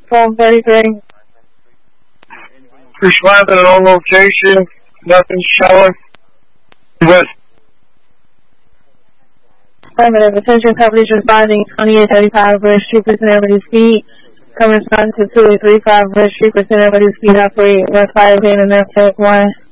1233. Responding on location, nothing showing. West. Affirmative. Attention companies responding 2835 West Street, personnel ready speed. Come respond to 2835 West Street, personnel ready speed, operate 15 and airport 1.